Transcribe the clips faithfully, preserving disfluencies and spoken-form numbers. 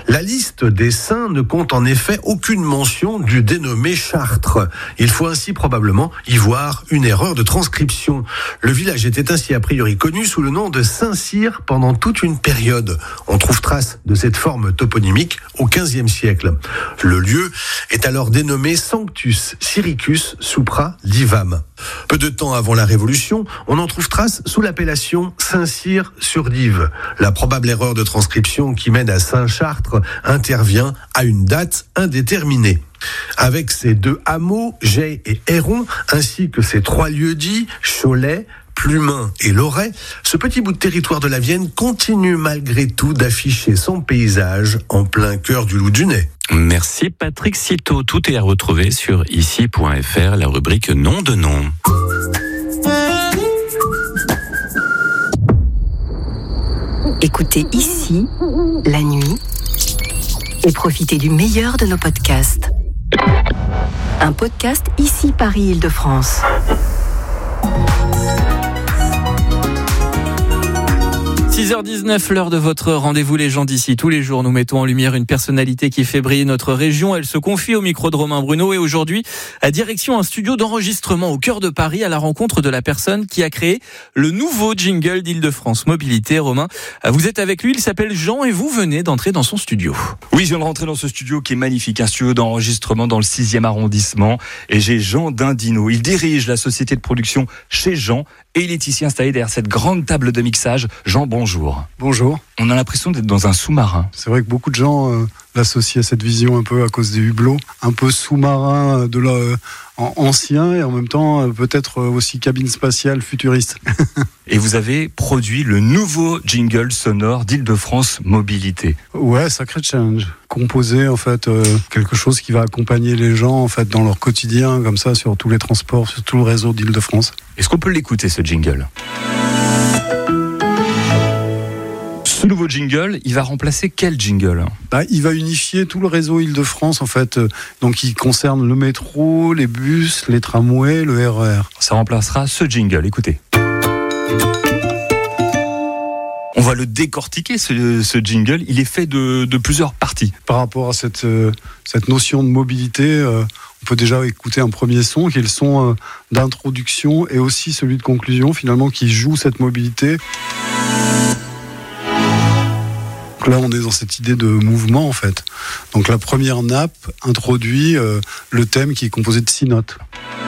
La liste des saints ne compte en effet aucune mention du dénommé Chartres. Il faut ainsi probablement y voir une erreur de transcription. Le village était ainsi a priori connu sous le nom de Saint-Cyr pendant toute une période. On trouve trace de cette forme toponymique au quinzième siècle. Le lieu est alors dénommé Sanctus Cyricus supra Divam. Peu de temps avant la Révolution, on en trouve trace sous l'appellation Saint-Cyr-sur-Dive. La probable erreur de transcription qui mène à Saint-Chartres intervient à une date indéterminée. Avec ces deux hameaux, Jay et Héron, ainsi que ces trois lieux-dits, Cholet, Plumin et Loret, ce petit bout de territoire de la Vienne continue malgré tout d'afficher son paysage en plein cœur du Loup-du-Nez. Merci Patrick Citeau. Tout est à retrouver sur ici point f r, la rubrique nom de nom. Écoutez Ici, la nuit, et profitez du meilleur de nos podcasts. Un podcast Ici Paris Île-de-France. six heures dix-neuf, l'heure de votre rendez-vous Les gens d'ici. Tous les jours, nous mettons en lumière une personnalité qui fait briller notre région. Elle se confie au micro de Romain Bruno et aujourd'hui, à direction un studio d'enregistrement au cœur de Paris à la rencontre de la personne qui a créé le nouveau jingle d'Île-de-France Mobilité. Romain, vous êtes avec lui, il s'appelle Jean et vous venez d'entrer dans son studio. Oui, je viens de rentrer dans ce studio qui est magnifique, un studio d'enregistrement dans le sixième arrondissement et j'ai Jean Dindino. Il dirige la société de production Chez Jean et il est ici installé derrière cette grande table de mixage. Jean, bonjour. Bonjour. On a l'impression d'être dans un sous-marin. C'est vrai que beaucoup de gens euh, l'associent à cette vision un peu à cause des hublots, un peu sous-marin de la, euh, ancien et en même temps euh, peut-être aussi cabine spatiale futuriste. Et vous avez produit le nouveau jingle sonore d'Île-de-France Mobilité. Ouais, sacré challenge. Composer en fait euh, quelque chose qui va accompagner les gens en fait dans leur quotidien comme ça sur tous les transports, sur tout le réseau d'Île-de-France. Est-ce qu'on peut l'écouter ce jingle ? Ce nouveau jingle, il va remplacer quel jingle ? Bah, il va unifier tout le réseau Île-de-France en fait, donc il concerne le métro, les bus, les tramways, le R E R. Ça remplacera ce jingle, écoutez. On va le décortiquer, ce, ce jingle. Il est fait de, de plusieurs parties. Par rapport à cette, euh, cette notion de mobilité, euh, on peut déjà écouter un premier son, qui est le son euh, d'introduction et aussi celui de conclusion, finalement, qui joue cette mobilité. Donc là, on est dans cette idée de mouvement, en fait. Donc la première nappe introduit euh, le thème qui est composé de six notes,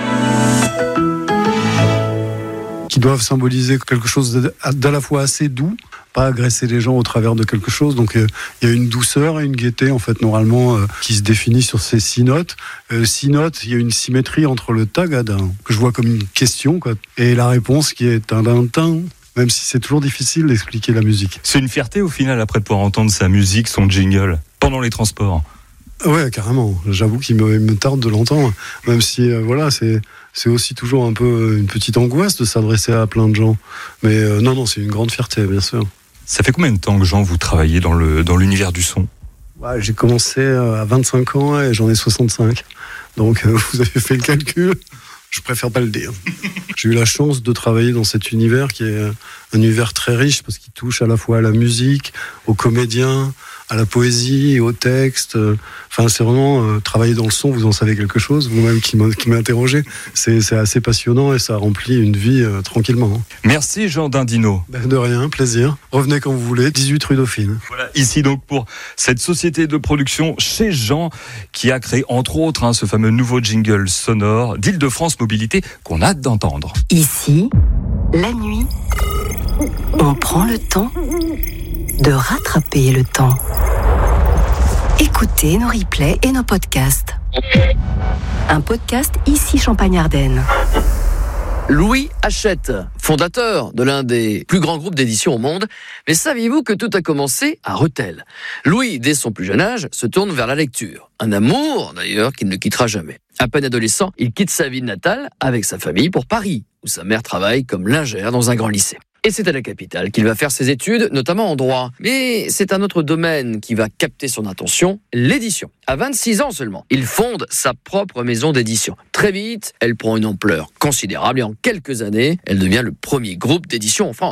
qui doivent symboliser quelque chose d'à la fois assez doux, pas agresser les gens au travers de quelque chose. Donc il euh, y a une douceur et une gaieté en fait normalement euh, qui se définit sur ces six notes. Euh, six notes, il y a une symétrie entre le tagadin que je vois comme une question quoi, et la réponse qui est tin tin tin. Même si c'est toujours difficile d'expliquer la musique. C'est une fierté au final après de pouvoir entendre sa musique, son jingle pendant les transports. Ouais, carrément. J'avoue qu'il me, me tarde de l'entendre, même si euh, voilà c'est c'est aussi toujours un peu une petite angoisse de s'adresser à plein de gens. Mais euh, non non, c'est une grande fierté bien sûr. Ça fait combien de temps que Jean vous travaillez dans le dans l'univers du son ? Ouais, j'ai commencé à vingt-cinq ans et j'en ai soixante-cinq. Donc euh, vous avez fait le calcul. Je préfère pas le dire. J'ai eu la chance de travailler dans cet univers qui est un univers très riche parce qu'il touche à la fois à la musique, aux comédiens, à la poésie et au texte. Enfin, c'est vraiment euh, travailler dans le son, vous en savez quelque chose, vous-même qui m'avez interrogé. C'est, c'est assez passionnant et ça remplit une vie euh, tranquillement. Hein. Merci Jean Dindino. Ben, de rien, plaisir. Revenez quand vous voulez, dix-huit rue Dauphine. Voilà, ici donc pour cette société de production Chez Jean qui a créé entre autres hein, ce fameux nouveau jingle sonore d'Île-de-France Mobilité qu'on a hâte d'entendre. Ici, la nuit, on prend le temps de rattraper le temps. Écoutez nos replays et nos podcasts. Un podcast Ici Champagne-Ardenne. Louis Hachette, fondateur de l'un des plus grands groupes d'édition au monde. Mais saviez-vous que tout a commencé à Rethel ? Louis, dès son plus jeune âge, se tourne vers la lecture. Un amour, d'ailleurs, qu'il ne quittera jamais. À peine adolescent, il quitte sa ville natale avec sa famille pour Paris, où sa mère travaille comme lingère dans un grand lycée. Et c'est à la capitale qu'il va faire ses études, notamment en droit. Mais c'est un autre domaine qui va capter son attention, l'édition. À vingt-six ans seulement, il fonde sa propre maison d'édition. Très vite, elle prend une ampleur considérable et en quelques années, elle devient le premier groupe d'édition en France.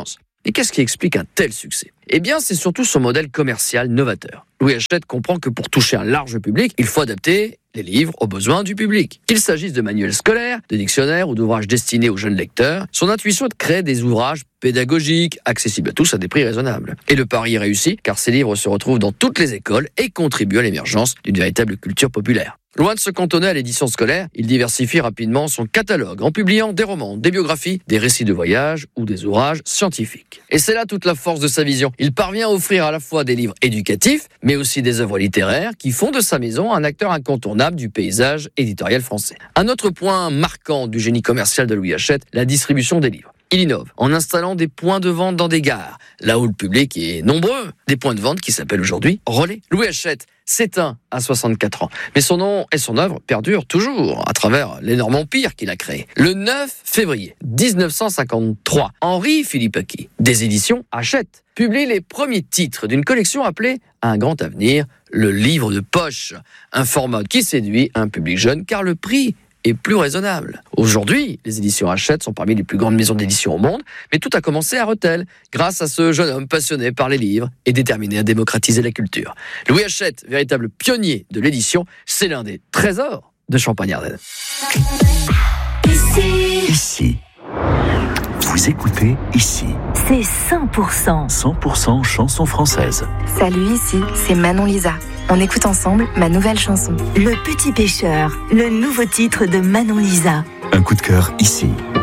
Et qu'est-ce qui explique un tel succès ? Eh bien, c'est surtout son modèle commercial novateur. Louis Hachette comprend que pour toucher un large public, il faut adapter les livres aux besoins du public. Qu'il s'agisse de manuels scolaires, de dictionnaires ou d'ouvrages destinés aux jeunes lecteurs, son intuition est de créer des ouvrages pédagogiques, accessibles à tous à des prix raisonnables. Et le pari est réussi, car ces livres se retrouvent dans toutes les écoles et contribuent à l'émergence d'une véritable culture populaire. Loin de se cantonner à l'édition scolaire, il diversifie rapidement son catalogue en publiant des romans, des biographies, des récits de voyage ou des ouvrages scientifiques. Et c'est là toute la force de sa vision. Il parvient à offrir à la fois des livres éducatifs, mais aussi des œuvres littéraires qui font de sa maison un acteur incontournable du paysage éditorial français. Un autre point marquant du génie commercial de Louis Hachette, la distribution des livres. Il innove en installant des points de vente dans des gares, là où le public est nombreux. Des points de vente qui s'appellent aujourd'hui relais. Louis Hachette s'éteint à soixante-quatre ans, mais son nom et son œuvre perdurent toujours à travers l'énorme empire qu'il a créé. Le neuf février dix-neuf cent cinquante-trois, Henri Philippaki, des éditions Hachette, publie les premiers titres d'une collection appelée Un grand avenir, le livre de poche. Un format qui séduit un public jeune car le prix est plus raisonnable. Aujourd'hui, les éditions Hachette sont parmi les plus grandes maisons d'édition au monde, mais tout a commencé à Rethel, grâce à ce jeune homme passionné par les livres et déterminé à démocratiser la culture. Louis Hachette, véritable pionnier de l'édition, c'est l'un des trésors de Champagne-Ardenne. Ici. Ici. Vous écoutez Ici. C'est cent pour cent. cent pour cent chansons françaises. Salut, ici, c'est Manon Lisa. On écoute ensemble ma nouvelle chanson. Le Petit Pêcheur, le nouveau titre de Manon Lisa. Un coup de cœur ici.